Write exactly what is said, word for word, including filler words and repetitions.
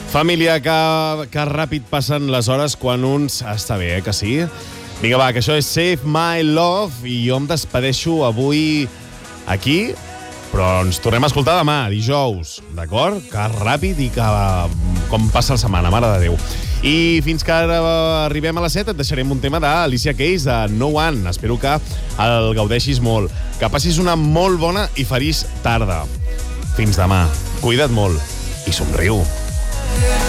Família, que, que ràpid passen les hores quan uns... Està bé, eh, que sí? Vinga, va, que això és Save My Love i jo em despedeixo avui aquí, però ens tornem a escoltar demà, dijous, d'acord? Que ràpid i que... com passa la setmana, mare de Déu. I fins que ara arribem a les set et deixarem un tema d'Alicia Keys, de No One. Espero que el gaudeixis molt. Que passis una molt bona i feliç tarda. Fins demà. Cuida't molt i somriu.